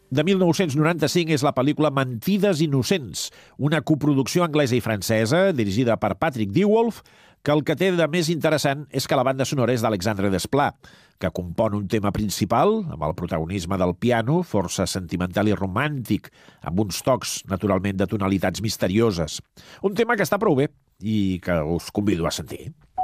de 1995 és la pel·lícula Mentides innocents, una coproducció anglesa i francesa dirigida per Patrick Dewolf, que el que té de més interessant és que la banda sonora és d'Alexandre Desplat, que compon un tema principal, amb el protagonisme del piano, força sentimental i romàntic, amb uns tocs, naturalment, de tonalitats misterioses. Un tema que està prou bé i que us convido a sentir.